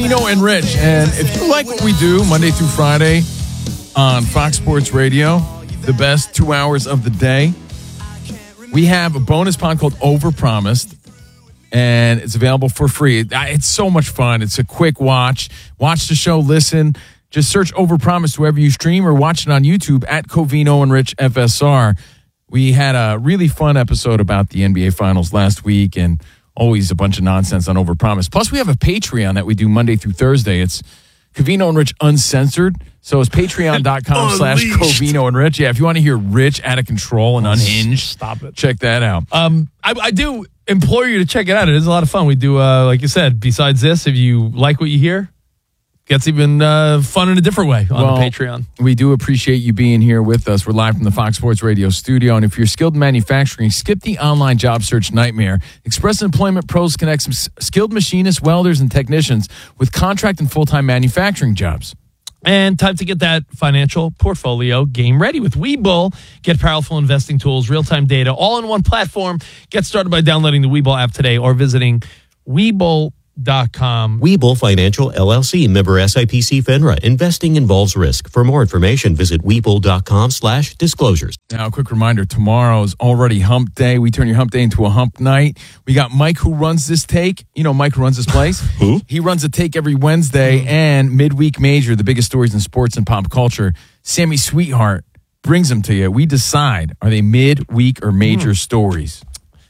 Covino and Rich. And if you like what we do Monday through Friday on Fox Sports Radio, the best 2 hours of the day, we have a bonus pod called Overpromised, and it's available for free. It's so much fun. It's a quick watch. Watch the show, listen. Just search Overpromised wherever you stream or watch it on YouTube at Covino and Rich FSR. We had a really fun episode about the NBA Finals last week, and always a bunch of nonsense on Overpromised. Plus, we have a Patreon that we do Monday through Thursday. It's Covino and Rich Uncensored. So it's patreon.com/Covino and Rich. Yeah, if you want to hear Rich out of control and unhinged, stop it. Check that out. I do implore you to check it out. It is a lot of fun. We do, like you said, besides this, if you like what you hear, gets even fun in a different way on the Patreon. We do appreciate you being here with us. We're live from the Fox Sports Radio studio. And if you're skilled in manufacturing, skip the online job search nightmare. Express Employment Pros connects skilled machinists, welders, and technicians with contract and full-time manufacturing jobs. And time to get that financial portfolio game ready with Webull. Get powerful investing tools, real-time data, all in one platform. Get started by downloading the Webull app today or visiting Webull.com. Webull Financial LLC, member SIPC FINRA. Investing involves risk. For more information, visit Webull.com/disclosures. Now, a quick reminder, tomorrow is already hump day. We turn your hump day into a hump night. We got Mike, who runs this take. You know Mike, who runs this place. Who? He runs a take every Wednesday, and Midweek Major, the biggest stories in sports and pop culture. Sammy Sweetheart brings them to you. We decide, are they midweek or major stories?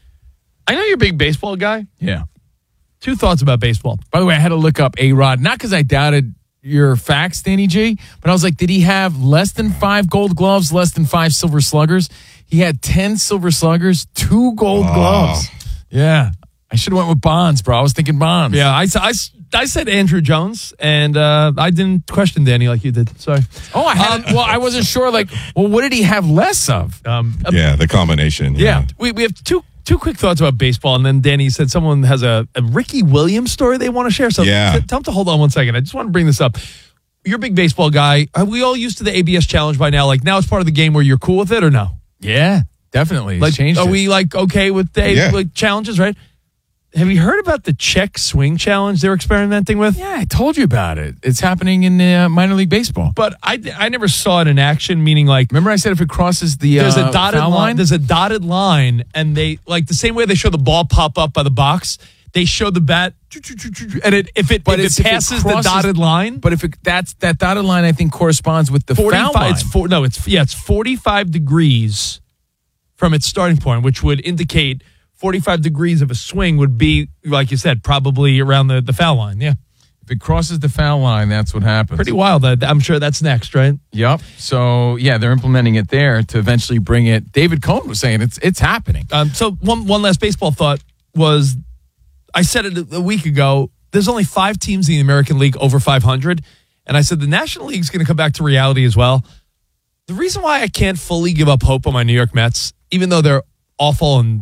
I know you're a big baseball guy. Yeah. Two thoughts about baseball. By the way, I had to look up A-Rod, not because I doubted your facts, Danny G, but I was like, did he have less than 5 gold gloves, less than 5 silver sluggers? He had 10 silver sluggers, 2 gold gloves. Yeah. I should have went with Bonds, bro. I was thinking Bonds. Yeah, I said Andrew Jones, and I didn't question Danny like you did. Sorry. Oh, I wasn't sure, what did he have less of? The combination. Yeah. We have two quick thoughts about baseball, and then Danny said someone has a Ricky Williams story they want to share. So tell them to hold on one second. I just want to bring this up. You're a big baseball guy. Are we all used to the ABS challenge by now? Like, now it's part of the game where you're cool with it or no? Yeah, definitely. It's changed. Are we okay with the challenges, right? Have you heard about the check swing challenge they're experimenting with? Yeah, I told you about it. It's happening in minor league baseball. But I never saw it in action, meaning remember I said if it crosses the there's a dotted foul line? There's a dotted line, and they, the same way they show the ball pop up by the box, they show the bat, and if it passes the dotted line. But if that dotted line, I think, corresponds with the foul line. It's 45 degrees from its starting point, which would indicate 45 degrees of a swing would be, like you said, probably around the foul line. Yeah. If it crosses the foul line, that's what happens. Pretty wild. I'm sure that's next, right? Yep. So, yeah, they're implementing it there to eventually bring it. David Cohn was saying it's happening. So one last baseball thought was, I said it a week ago, there's only 5 teams in the American League over 500. And I said the National League's going to come back to reality as well. The reason why I can't fully give up hope on my New York Mets, even though they're awful and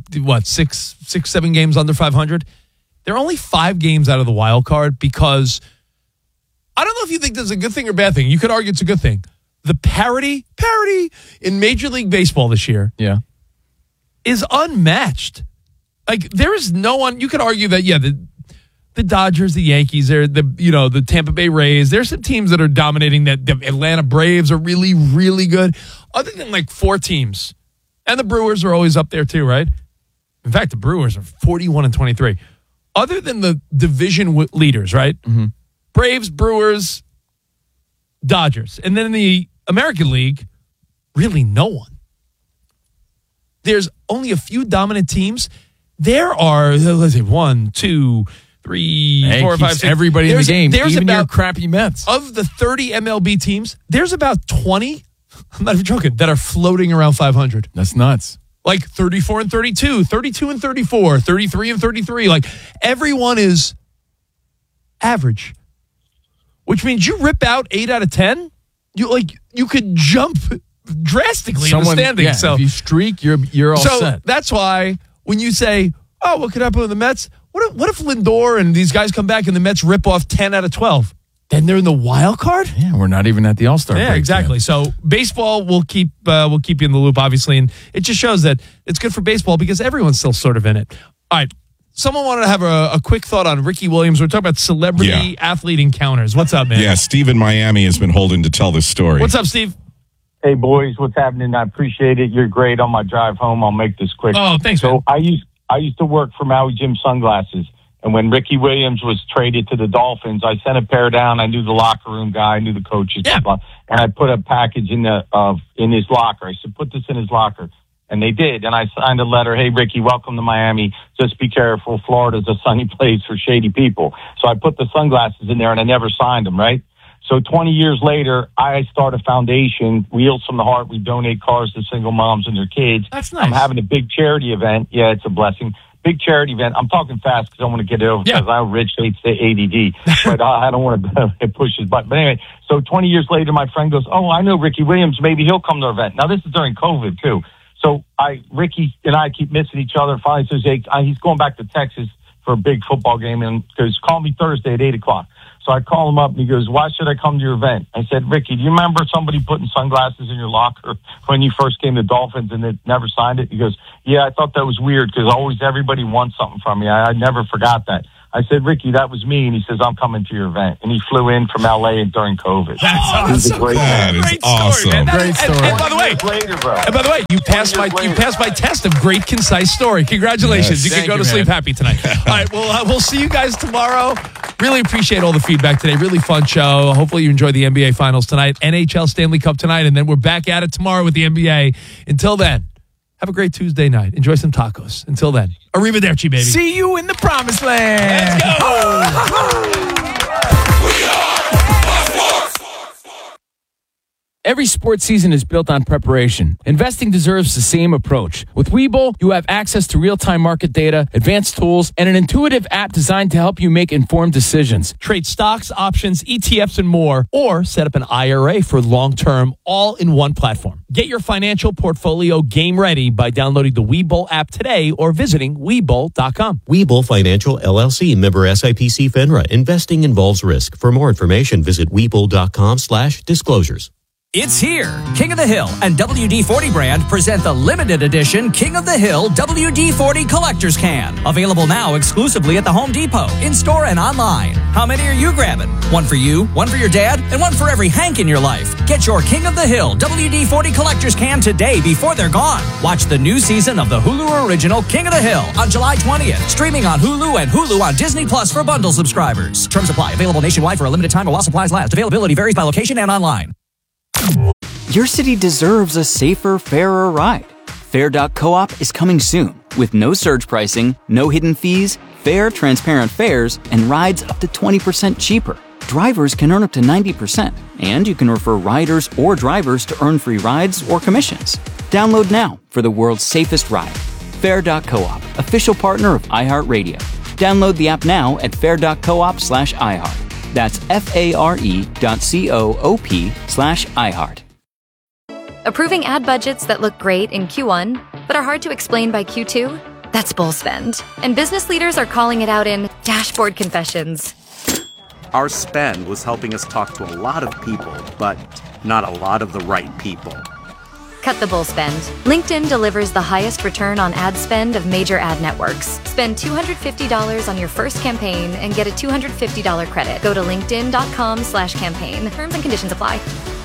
7 games under 500. They're only 5 games out of the wild card because I don't know if you think this is a good thing or bad thing. You could argue it's a good thing. The parity in Major League Baseball this year is unmatched. There is no one. You could argue that the Dodgers, the Yankees, the Tampa Bay Rays. There's some teams that are dominating. That the Atlanta Braves are really, really good. Other than 4 teams. And the Brewers are always up there too, right? In fact, the Brewers are 41-23. Other than the division leaders, right? Mm-hmm. Braves, Brewers, Dodgers. And then in the American League, really no one. There's only a few dominant teams. There are, let's say, 1, 2, 3, 4, 5, 6. Everybody in the game, there's even about, your crappy Mets. Of the 30 MLB teams, there's about 20, I'm not even joking, that are floating around 500. That's nuts. 34-32, 32-34, 33-33. Everyone is average, which means you rip out 8 out of 10. You could jump drastically in the standings. Yeah, so if you streak, you're all set. So that's why when you say, "Oh, what could happen with the Mets?" What if Lindor and these guys come back and the Mets rip off 10 out of 12? Then they're in the wild card? Yeah, we're not even at the All-Star break. Yeah, exactly. Yet. So baseball will keep you in the loop, obviously, and it just shows that it's good for baseball because everyone's still sort of in it. All right, Someone wanted to have a quick thought on Ricky Williams. We're talking about celebrity athlete encounters. What's up, man? Yeah, Steve in Miami has been holding to tell this story. What's up, Steve? Hey, boys, what's happening? I appreciate it. You're great. On my drive home, I'll make this quick. Oh, thanks, man. So I used to work for Maui Jim Sunglasses, and when Ricky Williams was traded to the Dolphins, I sent a pair down. I knew the locker room guy, I knew the coaches, Yeah. blah, blah, and I put a package in his locker. I said, put this in his locker. And they did. And I signed a letter, hey, Ricky, welcome to Miami. Just be careful. Florida's a sunny place for shady people. So I put the sunglasses in there, and I never signed them, right? So 20 years later, I start a foundation, Wheels from the Heart. We donate cars to single moms and their kids. That's nice. I'm having a big charity event. Yeah, it's a blessing. Big charity event. I'm talking fast because I want to get it over because I know Rich hates the ADD, but I don't want to push his button. But anyway, so 20 years later, my friend goes, oh, I know Ricky Williams. Maybe he'll come to our event. Now, this is during COVID, too. So Ricky and I keep missing each other. Finally says, hey, he's going back to Texas for a big football game and goes, call me Thursday at 8 o'clock. So I call him up and he goes, why should I come to your event? I said, Ricky, do you remember somebody putting sunglasses in your locker when you first came to Dolphins and they never signed it? He goes, yeah, I thought that was weird because always everybody wants something from me. I never forgot that. I said, Ricky, that was me. And he says, I'm coming to your event. And he flew in from L.A. during COVID. That's awesome. He's a great That man. is Great awesome. story, man. Great story. And by the way, Later, bro. And by the way, you passed my test of great, concise story. Congratulations. Yes. You can Thank go you, to sleep man. happy tonight. All right, well, we'll see you guys tomorrow. Really appreciate all the feedback today. Really fun show. Hopefully you enjoy the NBA Finals tonight. NHL Stanley Cup tonight, and then we're back at it tomorrow with the NBA. Until then, have a great Tuesday night. Enjoy some tacos. Until then, arrivederci, baby. See you in the promised land. Let's go. Every sports season is built on preparation. Investing deserves the same approach. With Webull, you have access to real-time market data, advanced tools, and an intuitive app designed to help you make informed decisions. Trade stocks, options, ETFs, and more, or set up an IRA for long-term, all in one platform. Get your financial portfolio game ready by downloading the Webull app today or visiting Webull.com. Webull Financial LLC, member SIPC FINRA. Investing involves risk. For more information, visit Webull.com/disclosures. It's here. King of the Hill and WD-40 brand present the limited edition King of the Hill WD-40 Collector's Can. Available now exclusively at the Home Depot, in-store and online. How many are you grabbing? One for you, one for your dad, and one for every Hank in your life. Get your King of the Hill WD-40 Collector's Can today before they're gone. Watch the new season of the Hulu original King of the Hill on July 20th. Streaming on Hulu and Hulu on Disney Plus for bundle subscribers. Terms apply. Available nationwide for a limited time while supplies last. Availability varies by location and online. Your city deserves a safer, fairer ride. Fair.coop is coming soon with no surge pricing, no hidden fees, fair, transparent fares, and rides up to 20% cheaper. Drivers can earn up to 90%, and you can refer riders or drivers to earn free rides or commissions. Download now for the world's safest ride. Fair.coop, official partner of iHeartRadio. Download the app now at fair.coop/iHeart. That's FARE.coop/iHeart. Approving ad budgets that look great in Q1, but are hard to explain by Q2? That's bull spend. And business leaders are calling it out in dashboard confessions. Our spend was helping us talk to a lot of people, but not a lot of the right people. Cut the bull spend. LinkedIn delivers the highest return on ad spend of major ad networks. Spend $250 on your first campaign and get a $250 credit. Go to linkedin.com/campaign. Terms and conditions apply.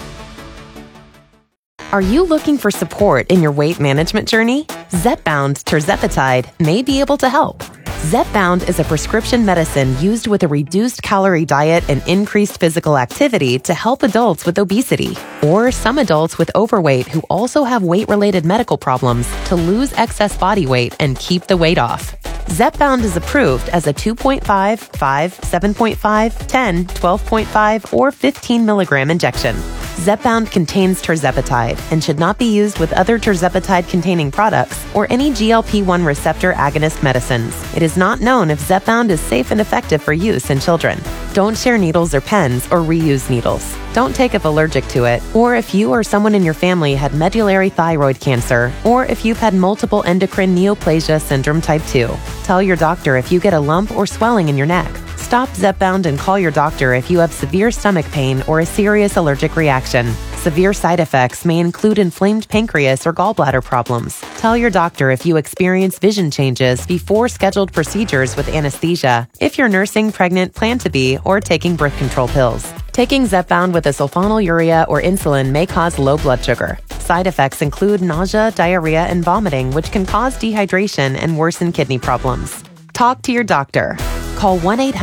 Are you looking for support in your weight management journey? Zepbound tirzepatide may be able to help. Zepbound is a prescription medicine used with a reduced calorie diet and increased physical activity to help adults with obesity or some adults with overweight who also have weight-related medical problems to lose excess body weight and keep the weight off. Zepbound is approved as a 2.5, 5, 7.5, 10, 12.5, or 15 milligram injection. Zepbound contains tirzepatide and should not be used with other tirzepatide-containing products or any GLP-1 receptor agonist medicines. It is not known if Zepbound is safe and effective for use in children. Don't share needles or pens or reuse needles. Don't take if allergic to it, or if you or someone in your family had medullary thyroid cancer, or if you've had multiple endocrine neoplasia syndrome type 2. Tell your doctor if you get a lump or swelling in your neck. Stop Zepbound and call your doctor if you have severe stomach pain or a serious allergic reaction. Severe side effects may include inflamed pancreas or gallbladder problems. Tell your doctor if you experience vision changes before scheduled procedures with anesthesia, if you're nursing, pregnant, plan to be, or taking birth control pills. Taking Zepbound with a sulfonylurea or insulin may cause low blood sugar. Side effects include nausea, diarrhea, and vomiting, which can cause dehydration and worsen kidney problems. Talk to your doctor. Call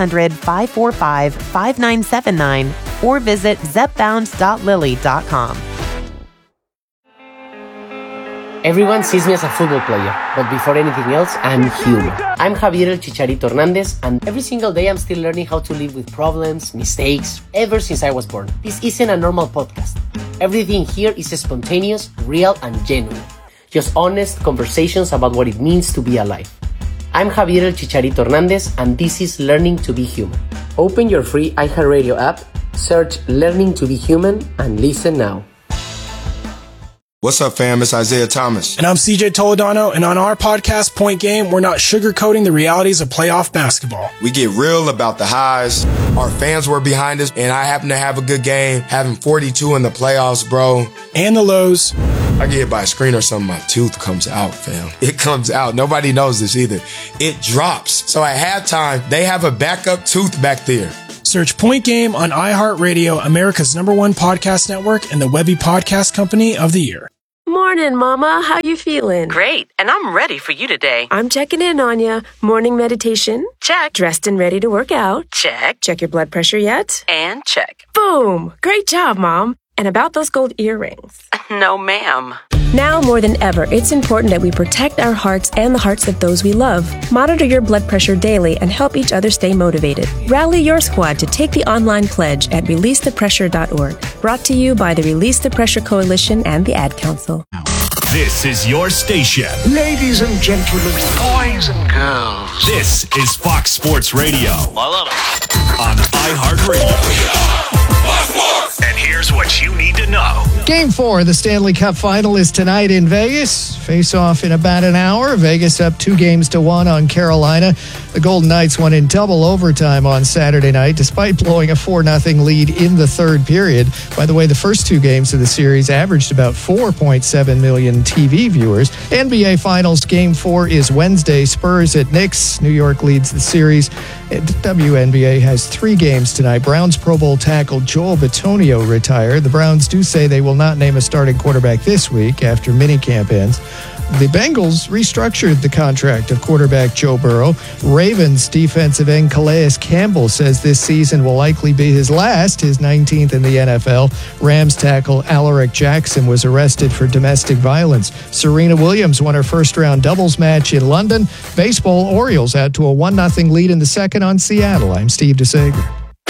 1-800-545-5979 or visit zepbound.lilly.com. Everyone sees me as a football player, but before anything else, I'm human. I'm Javier El Chicharito Hernandez, and every single day I'm still learning how to live with problems, mistakes, ever since I was born. This isn't a normal podcast. Everything here is spontaneous, real, and genuine. Just honest conversations about what it means to be alive. I'm Javier El Chicharito Hernandez, and this is Learning to be Human. Open your free iHeartRadio app, search Learning to be Human, and listen now. What's up, fam? It's Isaiah Thomas. And I'm CJ Toledano, and on our podcast, Point Game, we're not sugarcoating the realities of playoff basketball. We get real about the highs. Our fans were behind us, and I happen to have a good game, having 42 in the playoffs, bro. And the lows. I get hit by a screen or something, my tooth comes out, fam. It comes out. Nobody knows this either. It drops. So at halftime, they have a backup tooth back there. Search Point Game on iHeartRadio, America's #1 podcast network, and the Webby Podcast Company of the Year. Morning, Mama. How you feeling? Great, and I'm ready for you today. I'm checking in on you. Morning meditation? Check. Dressed and ready to work out? Check. Check your blood pressure yet? And check. Boom! Great job, Mom. And about those gold earrings? No, ma'am. Now more than ever, it's important that we protect our hearts and the hearts of those we love. Monitor your blood pressure daily and help each other stay motivated. Rally your squad to take the online pledge at releasethepressure.org. Brought to you by the Release the Pressure Coalition and the Ad Council. This is your station. Ladies and gentlemen, boys and girls. This is Fox Sports Radio. I love it. On iHeartRadio. And here's what you need to know. Game 4 of the Stanley Cup Final is tonight in Vegas. Face off in about an hour. Vegas up 2-1 on Carolina. The Golden Knights won in double overtime on Saturday night, despite blowing a 4-0 lead in the third period. By the way, the first two games of the series averaged about 4.7 million TV viewers. NBA Finals Game 4 is Wednesday. Spurs at Knicks. New York leads the series. The WNBA has 3 games tonight. Browns Pro Bowl tackle Joel Bitonio retired. The Browns do say they will not name a starting quarterback this week after minicamp ends. The Bengals restructured the contract of quarterback Joe Burrow. Ravens defensive end Calais Campbell says this season will likely be his last, his 19th in the NFL. Rams tackle Alaric Jackson was arrested for domestic violence. Serena Williams won her first-round doubles match in London. Baseball, Orioles out to a 1-0 lead in the second on Seattle. I'm Steve DeSager.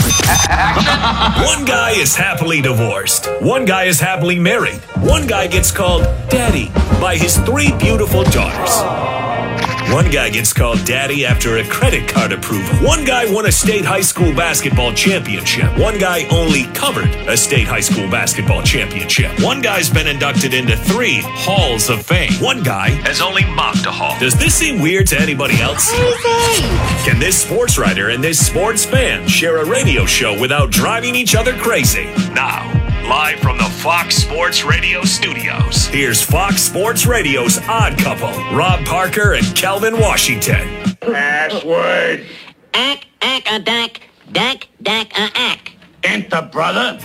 One guy is happily divorced. One guy is happily married. One guy gets called Daddy by his 3 beautiful daughters. One guy gets called Daddy after a credit card approval. One guy won a state high school basketball championship. One guy only covered a state high school basketball championship. One guy's been inducted into 3 halls of fame. One guy has only mopped a hall. Does this seem weird to anybody else? Can this sports writer and this sports fan share a radio show without driving each other crazy? Now, live from the Fox Sports Radio studios, here's Fox Sports Radio's Odd Couple, Rob Parker and Calvin Washington. Password. Ack-a-dack, dack-dack-a-ack. Enter, brother.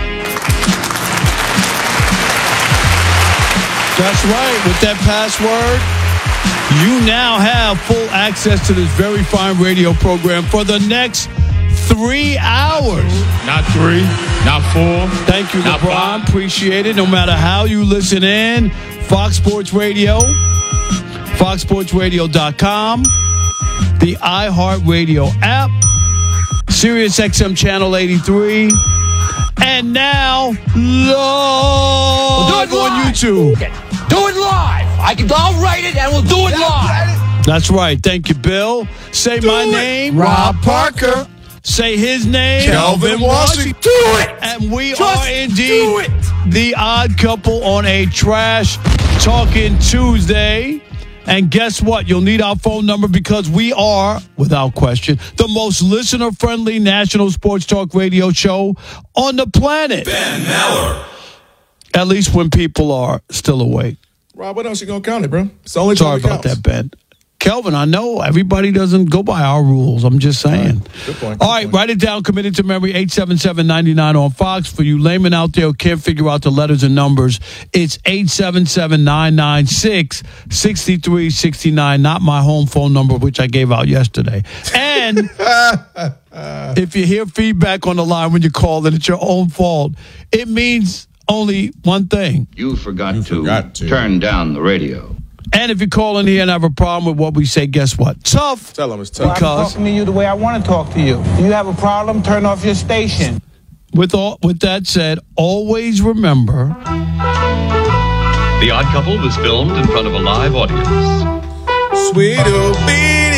That's right. With that password, you now have full access to this very fine radio program for the next 3 hours. Not 3, not 4. Thank you, not LeBron. 5. Appreciate it. No matter how you listen in, Fox Sports Radio, foxsportsradio.com, the iHeartRadio app, Sirius XM Channel 83, and now live on YouTube. Do it live. I'll write it and we'll do it live. That's right. Thank you, Bill. Say my name, Rob Parker. Say his name, Calvin Washington. Do it. And we are indeed the Odd Couple on a Trash Talking Tuesday. And guess what? You'll need our phone number because we are, without question, the most listener-friendly national sports talk radio show on the planet. Ben Maller. At least when people are still awake. Rob, what else you gonna count it, bro? It's the only Sorry time it about counts. that, Ben. Kelvin, I know everybody doesn't go by our rules. I'm just saying. Good point. All right, write it down. Committed to memory, 877-99 on Fox. For you laymen out there who can't figure out the letters and numbers, it's 877-996-6369, not my home phone number, which I gave out yesterday. And if you hear feedback on the line when you call, then it's your own fault. It means only one thing. You forgot to turn down the radio. And if you call in here and have a problem with what we say, guess what? Tough. Tell them it's tough. I'm talking to you the way I want to talk to you. You have a problem, turn off your station. With that said, always remember. The Odd Couple was filmed in front of a live audience. Sweet Beatty.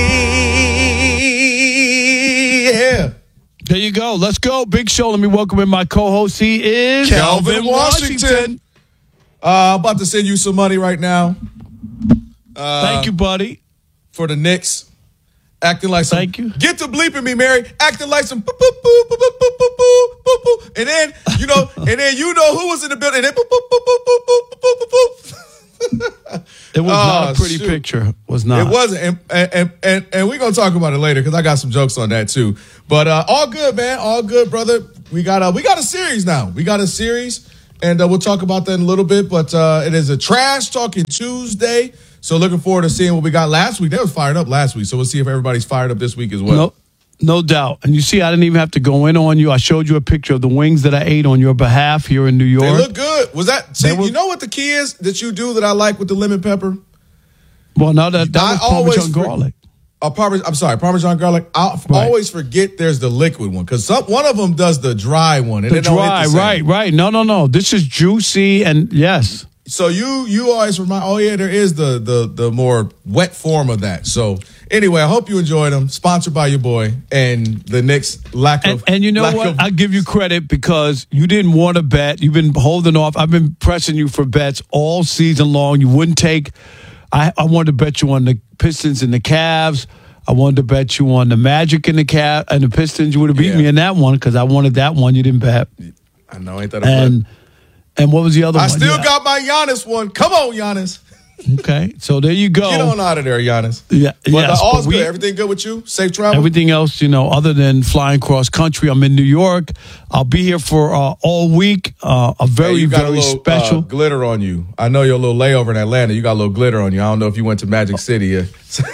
Yeah. There you go. Let's go. Big show. Let me welcome in my co-host. He is Calvin Washington. I'm about to send you some money right now. Thank you, buddy. For the Knicks. Acting like some. Thank you. Get to bleeping me, Mary. Acting like some. Boop, boop, boop, boop, boop, boop, boop, boop, boop. And then, you know who was in the building. And then, boop, boop, boop, boop, boop, boop, boop, boop. It was not a pretty picture. Was not. It wasn't. And we're going to talk about it later because I got some jokes on that too. But all good, man. All good, brother. We got a series now. We got a series. And we'll talk about that in a little bit. But it is a Trash Talking Tuesday. So looking forward to seeing what we got last week. That was fired up last week. So we'll see if everybody's fired up this week as well. No doubt. And you see, I didn't even have to go in on you. I showed you a picture of the wings that I ate on your behalf here in New York. They look good. Was that? See, you know what the key is that you do that I like with the lemon pepper? Well, no, that was Parmesan garlic. Parmesan garlic. I always forget there's the liquid one because one of them does the dry one. And the dry, right. No. This is juicy and yes. So you always remind. Oh yeah, there is the more wet form of that. So anyway, I hope you enjoyed them. Sponsored by your boy and the Knicks lack of. And you know what? I give you credit because you didn't want to bet. You've been holding off. I've been pressing you for bets all season long. You wouldn't take. I wanted to bet you on the Pistons and the Cavs. I wanted to bet you on the Magic and the Cavs and the Pistons. You would have beat me in that one because I wanted that one. You didn't bet. I know, ain't that a flip? And what was the other one? I still got my Giannis one. Come on, Giannis. Okay, so there you go. Get on out of there, Giannis. Yeah, but all's good. Everything good with you? Safe travel? Everything else, other than flying cross country, I'm in New York. I'll be here for all week. A very, very special. Glitter on you. I know your little layover in Atlanta. You got a little glitter on you. I don't know if you went to Magic City yet.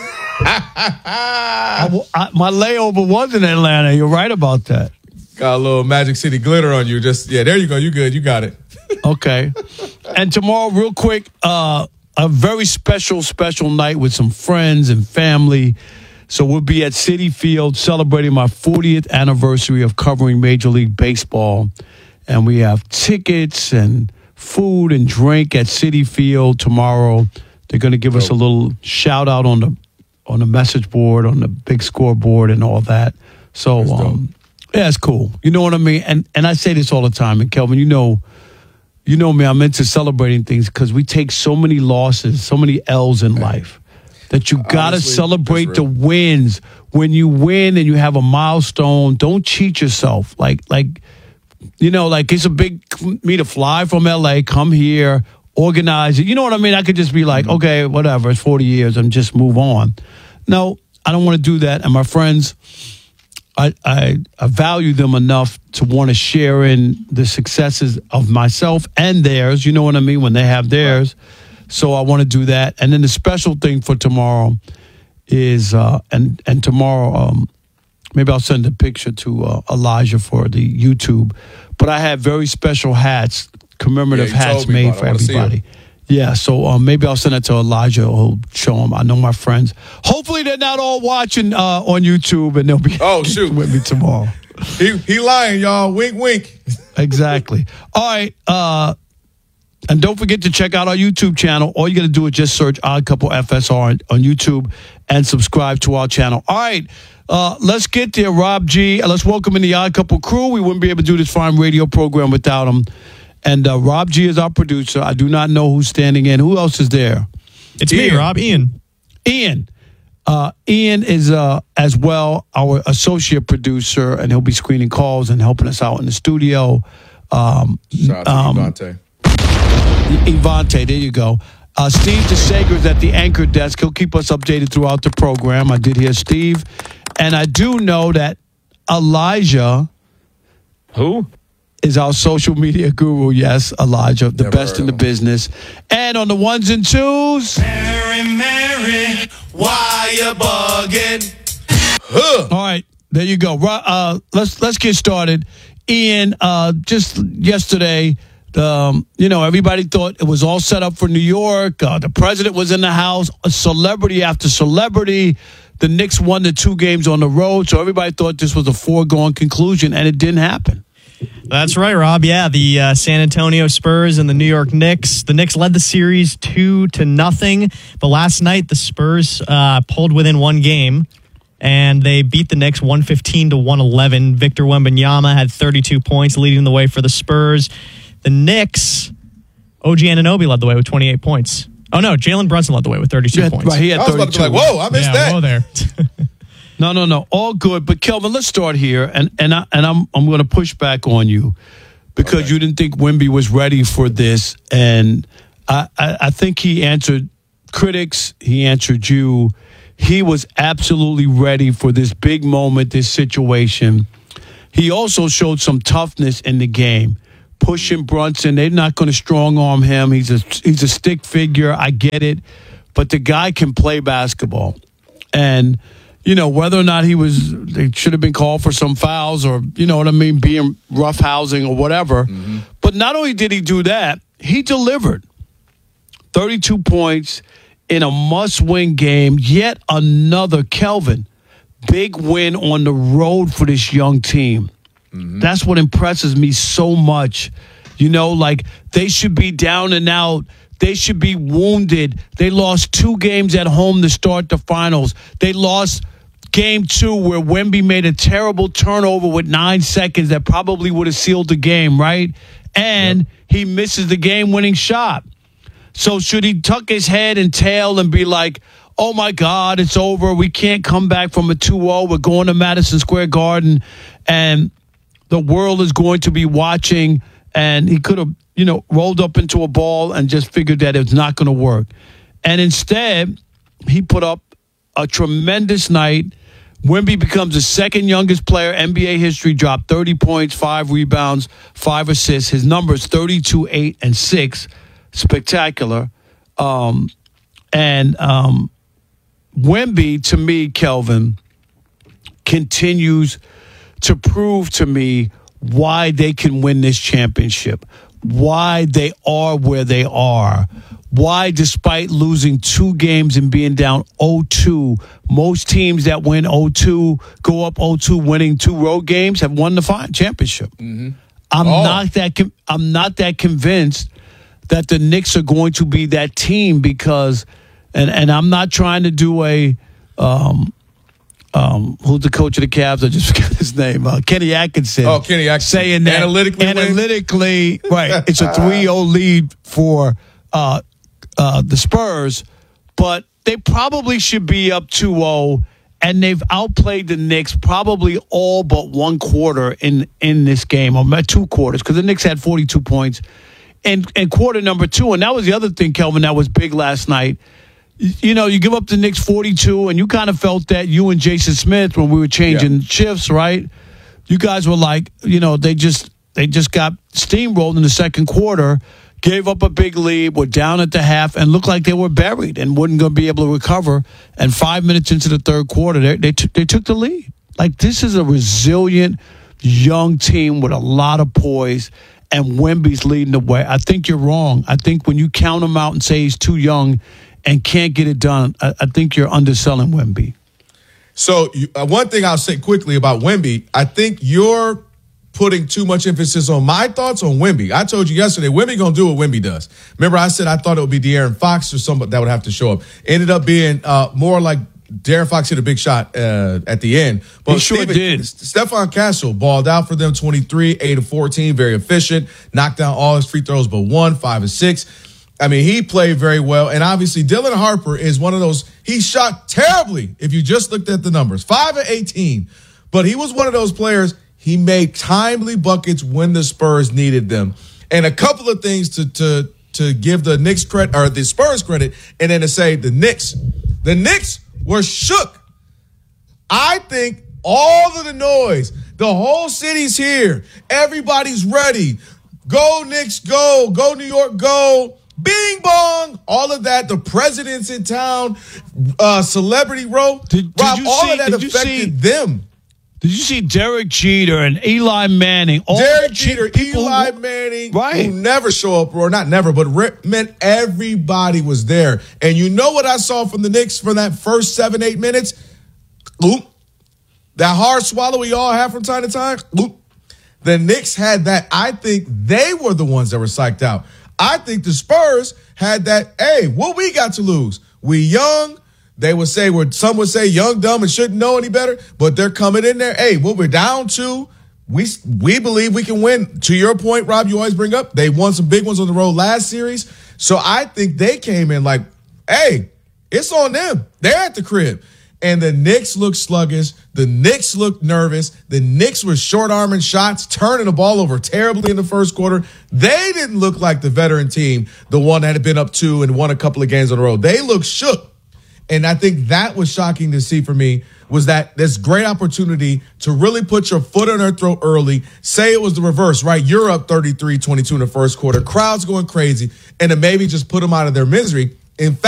My layover was in Atlanta. You're right about that. Got a little Magic City glitter on you. There you go. You good. You got it. Okay. And tomorrow, real quick, a very special night with some friends and family. So we'll be at Citi Field celebrating my 40th anniversary of covering Major League Baseball. And we have tickets and food and drink at Citi Field tomorrow. They're going to give us a little shout out on the message board, on the big scoreboard and all that. So, yeah, it's cool. You know what I mean? And I say this all the time. And Kelvin, you know me, I'm into celebrating things because we take so many losses, so many L's in life that you got to celebrate the wins. When you win and you have a milestone, don't cheat yourself. Like it's a big me to fly from LA, come here, organize it. You know what I mean? I could just be like, okay, whatever, it's 40 years and just move on. No, I don't want to do that. And my friends, I value them enough to want to share in the successes of myself and theirs. You know what I mean? When they have theirs. So I want to do that. And then the special thing for tomorrow is, and tomorrow, maybe I'll send a picture to Elijah for the YouTube. But I have very special hats, commemorative hats made for everybody. Yeah, so maybe I'll send it to Elijah. He'll show him. I know my friends. Hopefully they're not all watching on YouTube and they'll be with me tomorrow. He lying, y'all. Wink, wink. Exactly. All right. And don't forget to check out our YouTube channel. All you got to do is just search Odd Couple FSR on YouTube and subscribe to our channel. All right. Let's get there, Rob G. Let's welcome in the Odd Couple crew. We wouldn't be able to do this fine radio program without him. And Rob G is our producer. I do not know who's standing in. Who else is there? It's me, Rob. Ian. Ian is, as well, our associate producer, and he'll be screening calls and helping us out in the studio. Shout out to Devontae. Evante, there you go. Steve DeSager is at the anchor desk. He'll keep us updated throughout the program. I did hear Steve. And I do know that Elijah... Who? Is our social media guru. Yes, Elijah, the best in the business. And on the ones and twos... Mary, why you bugging? All right, there you go. Let's get started. Ian, just yesterday... everybody thought it was all set up for New York. The president was in the house, a celebrity after celebrity. The Knicks won the 2 games on the road, so everybody thought this was a foregone conclusion, and it didn't happen. That's right, Rob. Yeah, the San Antonio Spurs and the New York Knicks. The Knicks led the series 2-0, but last night the Spurs pulled within 1 game, and they beat the Knicks 115-111. Victor Wembanyama had 32 points, leading the way for the Spurs. The Knicks, OG Anunoby led the way with 28 points. Oh, no, Jalen Brunson led the way with 32 points. Right, he had 32. I was about to be like, whoa, I missed that. Whoa there. No, all good. But Kelvin, let's start here, and I'm going to push back on you because you didn't think Wemby was ready for this, and I think he answered critics, he answered you. He was absolutely ready for this big moment, this situation. He also showed some toughness in the game. Pushing Brunson, they're not going to strong arm him. He's a stick figure. I get it, but the guy can play basketball, and whether or not they should have been called for some fouls or being roughhousing or whatever. Mm-hmm. But not only did he do that, he delivered 32 points in a must-win game. Yet another Kelvin big win on the road for this young team. Mm-hmm. That's what impresses me so much. They should be down and out. They should be wounded. They lost 2 games at home to start the finals. They lost game 2 where Wemby made a terrible turnover with 9 seconds that probably would have sealed the game, right? And he misses the game-winning shot. So should he tuck his head and tail and be like, oh, my God, it's over. We can't come back from a 2-0. We're going to Madison Square Garden, and the world is going to be watching, and he could have, rolled up into a ball and just figured that it's not going to work. And instead, he put up a tremendous night. Wemby becomes the second youngest player in NBA history, dropped 30 points, 5 rebounds, 5 assists. His numbers 32, 8, and 6. Spectacular. Wemby, to me, Kelvin, continues to prove to me why they can win this championship, why they are where they are, why despite losing 2 games and being down 0-2, most teams that win 0-2, go up 0-2, winning 2 road games have won the championship. Mm-hmm. I'm not that convinced that the Knicks are going to be that team because, and I'm not trying to do a who's the coach of the Cavs? I just forgot his name. Kenny Atkinson. Oh, Kenny Atkinson. Saying that analytically, right, it's a 3-0 lead for the Spurs, but they probably should be up 2-0, and they've outplayed the Knicks probably all but 1 quarter in this game, or 2 quarters, because the Knicks had 42 points in quarter number 2, and that was the other thing, Kelvin, that was big last night. You give up the Knicks 42, and you kind of felt that, you and Jason Smith, when we were changing shifts, right? You guys were like, they just got steamrolled in the second quarter, gave up a big lead, were down at the half, and looked like they were buried and wasn't going to be able to recover. And 5 minutes into the third quarter, they took the lead. Like, this is a resilient, young team with a lot of poise, and Wemby's leading the way. I think you're wrong. I think when you count him out and say he's too young and can't get it done, I think you're underselling Wemby. So one thing I'll say quickly about Wemby, I think you're putting too much emphasis on my thoughts on Wemby. I told you yesterday, Wemby going to do what Wemby does. Remember, I said I thought it would be De'Aaron Fox or somebody that would have to show up. Ended up being more like De'Aaron Fox hit a big shot at the end. But he sure did. Stephon Castle balled out for them, 23, 8 of 14, very efficient, knocked down all his free throws but 1, 5 of 6. I mean, he played very well. And obviously, Dylan Harper is one of those, he shot terribly if you just looked at the numbers, 5 of 18. But he was one of those players, he made timely buckets when the Spurs needed them. And a couple of things to to give the Knicks credit or the Spurs credit, and then to say the Knicks were shook. I think all of the noise, the whole city's here, everybody's ready. Go Knicks, go New York, go. Bing bong, all of that. The president's in town, Celebrity Row. Rob, all of that affected them. Did you see Derek Jeter and Eli Manning? Derek Jeter, Eli Manning, who never show up, or not never, but meant everybody was there. And you know what I saw from the Knicks for that first 7-8 minutes? Oop. That hard swallow we all have from time to time? Oop. The Knicks had that. I think they were the ones that were psyched out. I think the Spurs had that, hey, what we got to lose? We young. They would say, some would say young, dumb, and shouldn't know any better, but they're coming in there. Hey, what we're down to, we believe we can win. To your point, Rob, you always bring up, they won some big ones on the road last series. So I think they came in like, hey, it's on them. They're at the crib. And the Knicks looked sluggish. The Knicks looked nervous. The Knicks were short-arming shots, turning the ball over terribly in the first quarter. They didn't look like the veteran team, the one that had been up 2 and won a couple of games on the road. They looked shook. And I think that was shocking to see for me, was that this great opportunity to really put your foot on their throat early. Say it was the reverse, right? You're up 33-22 in the first quarter. Crowd's going crazy. And to maybe just put them out of their misery. In fact,